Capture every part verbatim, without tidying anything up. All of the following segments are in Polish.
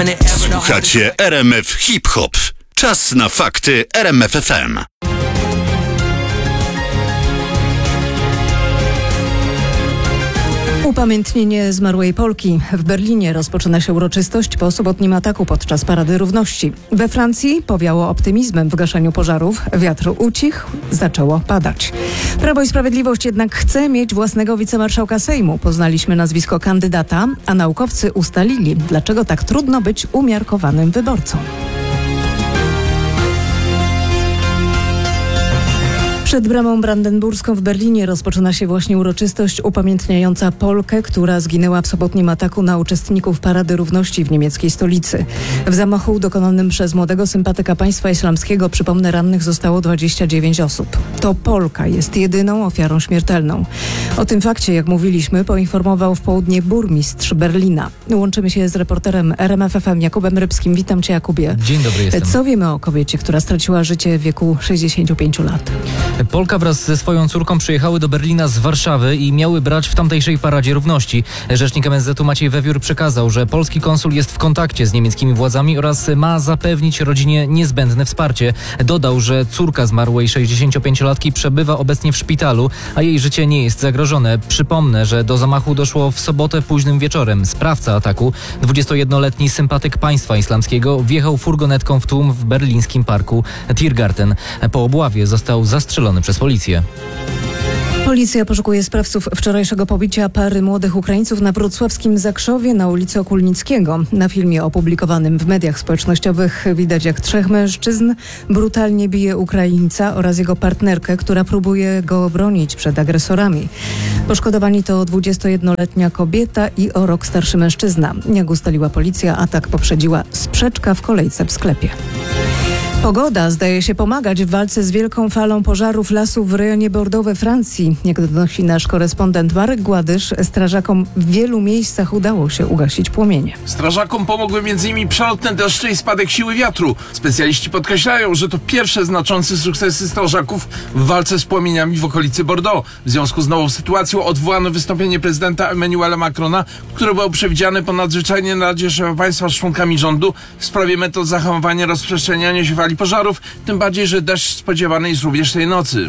Słuchacie R M F Hip Hop. Czas na fakty R M F F M. Upamiętnienie zmarłej Polki. W Berlinie rozpoczyna się uroczystość po sobotnim ataku podczas Parady Równości. We Francji powiało optymizmem w gaszeniu pożarów. Wiatr ucichł, zaczęło padać. Prawo i Sprawiedliwość jednak chce mieć własnego wicemarszałka Sejmu. Poznaliśmy nazwisko kandydata, a naukowcy ustalili, dlaczego tak trudno być umiarkowanym wyborcą. Przed bramą brandenburską w Berlinie rozpoczyna się właśnie uroczystość upamiętniająca Polkę, która zginęła w sobotnim ataku na uczestników Parady Równości w niemieckiej stolicy. W zamachu dokonanym przez młodego sympatyka państwa islamskiego, przypomnę, rannych zostało dwadzieścia dziewięć osób. To Polka jest jedyną ofiarą śmiertelną. O tym fakcie, jak mówiliśmy, poinformował w południe burmistrz Berlina. Łączymy się z reporterem R M F F M Jakubem Rybskim. Witam cię, Jakubie. Dzień dobry, jestem. Co wiemy o kobiecie, która straciła życie w wieku sześćdziesięciu pięciu lat? Polka wraz ze swoją córką przyjechały do Berlina z Warszawy i miały brać w tamtejszej Paradzie Równości. Rzecznik M S Z u Maciej Wewiór przekazał, że polski konsul jest w kontakcie z niemieckimi władzami oraz ma zapewnić rodzinie niezbędne wsparcie. Dodał, że córka zmarłej sześćdziesięciopięciolatki przebywa obecnie w szpitalu, a jej życie nie jest zagrożone. Przypomnę, że do zamachu doszło w sobotę późnym wieczorem. Sprawca ataku, dwudziestojednoletni sympatyk państwa islamskiego, wjechał furgonetką w tłum w berlińskim parku Tiergarten. Po obławie został zastrzelony przez policję. Policja poszukuje sprawców wczorajszego pobicia pary młodych Ukraińców na wrocławskim Zakrzowie na ulicy Okulnickiego. Na filmie opublikowanym w mediach społecznościowych widać, jak trzech mężczyzn brutalnie bije Ukraińca oraz jego partnerkę, która próbuje go bronić przed agresorami. Poszkodowani to dwudziestojednoletnia kobieta i o rok starszy mężczyzna. Jak ustaliła policja, atak poprzedziła sprzeczka w kolejce w sklepie. Pogoda zdaje się pomagać w walce z wielką falą pożarów lasów w rejonie Bordeaux we Francji. Jak donosi nasz korespondent Marek Gładysz, strażakom w wielu miejscach udało się ugasić płomienie. Strażakom pomogły m.in. przelotne deszcze i spadek siły wiatru. Specjaliści podkreślają, że to pierwsze znaczące sukcesy strażaków w walce z płomieniami w okolicy Bordeaux. W związku z nową sytuacją odwołano wystąpienie prezydenta Emmanuela Macrona, które było przewidziane po nadzwyczajnej Radzie Szefa Państwa z członkami rządu w sprawie metod zahamowania rozprzestrzeniania się fali pożarów, tym bardziej, że deszcz spodziewany jest również tej nocy.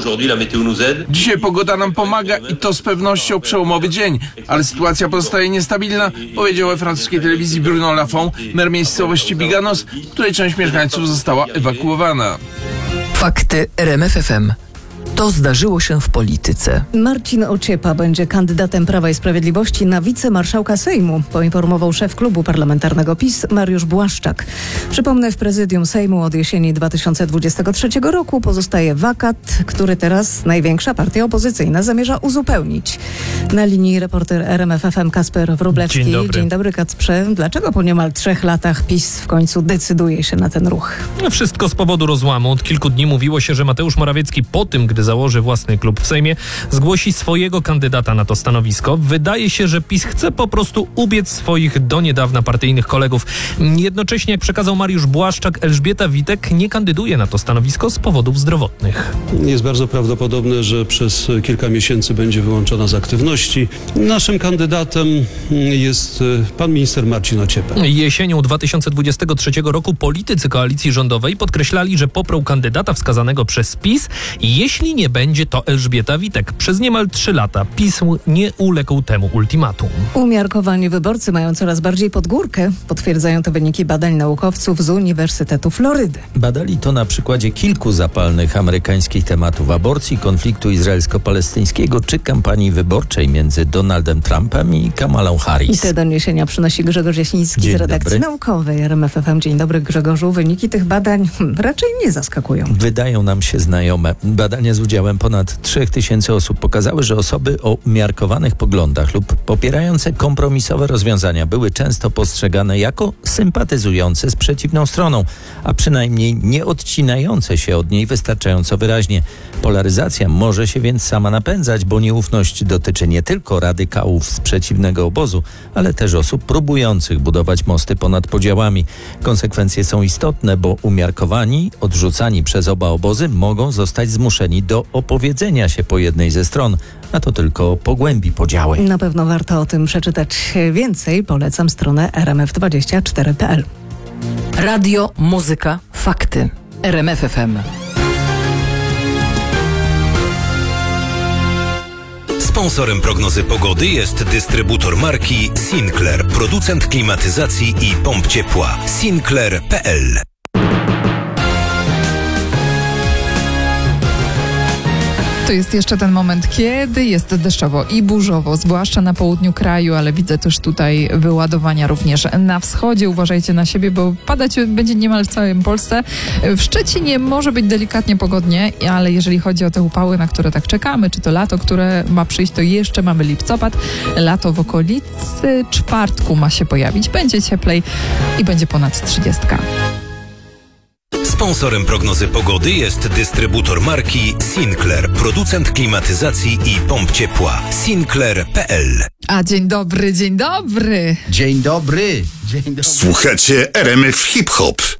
Dzisiaj pogoda nam pomaga i to z pewnością przełomowy dzień, ale sytuacja pozostaje niestabilna, powiedział we francuskiej telewizji Bruno Lafont, mer miejscowości Biganos, w której część mieszkańców została ewakuowana. Fakty R M F F M. To zdarzyło się w polityce. Marcin Ociepa będzie kandydatem Prawa i Sprawiedliwości na wicemarszałka Sejmu, poinformował szef klubu parlamentarnego PiS Mariusz Błaszczak. Przypomnę, w prezydium Sejmu od jesieni dwa tysiące dwudziestego trzeciego roku pozostaje wakat, który teraz największa partia opozycyjna zamierza uzupełnić. Na linii reporter R M F F M Kasper Wróblewski. Dzień dobry. Dzień dobry, Kacprze. Dlaczego po niemal trzech latach PiS w końcu decyduje się na ten ruch? Wszystko z powodu rozłamu. Od kilku dni mówiło się, że Mateusz Morawiecki po tym, gdy założy własny klub w Sejmie, zgłosi swojego kandydata na to stanowisko. Wydaje się, że PiS chce po prostu ubiec swoich do niedawna partyjnych kolegów. Jednocześnie, jak przekazał Mariusz Błaszczak, Elżbieta Witek nie kandyduje na to stanowisko z powodów zdrowotnych. Jest bardzo prawdopodobne, że przez kilka miesięcy będzie wyłączona z aktywności. Naszym kandydatem jest pan minister Marcin Ociepa. Jesienią dwa tysiące dwudziestego trzeciego roku politycy koalicji rządowej podkreślali, że poprą kandydata wskazanego przez PiS, jeśli nie będzie to Elżbieta Witek. Przez niemal trzy lata PiS nie uległ temu ultimatum. Umiarkowani wyborcy mają coraz bardziej pod górkę. Potwierdzają to wyniki badań naukowców z Uniwersytetu Florydy. Badali to na przykładzie kilku zapalnych amerykańskich tematów: aborcji, konfliktu izraelsko-palestyńskiego czy kampanii wyborczej między Donaldem Trumpem i Kamalą Harris. I te doniesienia przynosi Grzegorz Jasiński Dzień z redakcji dobry. naukowej R M F F M. Dzień dobry, Grzegorzu. Wyniki tych badań hmm, raczej nie zaskakują. Wydają nam się znajome. Badania z udziałem ponad trzech tysięcy osób pokazały, że osoby o umiarkowanych poglądach lub popierające kompromisowe rozwiązania były często postrzegane jako sympatyzujące z przeciwną stroną, a przynajmniej nie odcinające się od niej wystarczająco wyraźnie. Polaryzacja może się więc sama napędzać, bo nieufność dotyczy nie tylko radykałów z przeciwnego obozu, ale też osób próbujących budować mosty ponad podziałami. Konsekwencje są istotne, bo umiarkowani, odrzucani przez oba obozy mogą zostać zmuszeni do do opowiedzenia się po jednej ze stron, a to tylko pogłębi podziały. Na pewno warto o tym przeczytać więcej. Polecam stronę r m f dwadzieścia cztery kropka p l. Radio, muzyka, fakty. R M F F M. Sponsorem prognozy pogody jest dystrybutor marki Sinclair, producent klimatyzacji i pomp ciepła. Sinclair kropka p l. To jest jeszcze ten moment, kiedy jest deszczowo i burzowo, zwłaszcza na południu kraju, ale widzę też tutaj wyładowania również na wschodzie. Uważajcie na siebie, bo padać będzie niemal w całej Polsce. W Szczecinie może być delikatnie pogodnie, ale jeżeli chodzi o te upały, na które tak czekamy, czy to lato, które ma przyjść, to jeszcze mamy lipcopad. Lato w okolicy czwartku ma się pojawić. Będzie cieplej i będzie ponad trzydziestka. Sponsorem prognozy pogody jest dystrybutor marki Sinclair, producent klimatyzacji i pomp ciepła. Sinclair kropka p l. A dzień dobry, dzień dobry. Dzień dobry, dzień dobry. Słuchacie R M F Hip Hop.